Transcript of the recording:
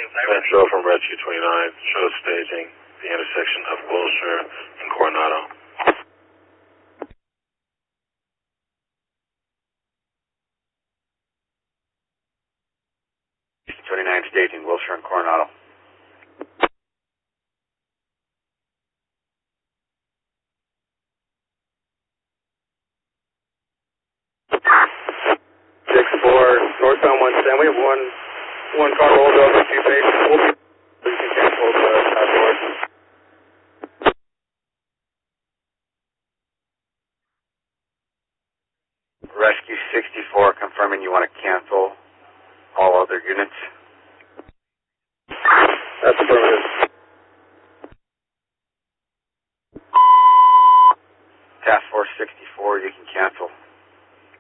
Metro from Rescue 29, show staging the intersection of Wilshire and Coronado. 29 staging, Wilshire and Coronado. 6-4, northbound 110. We have one car rolled over 2 bases. You can cancel the task force.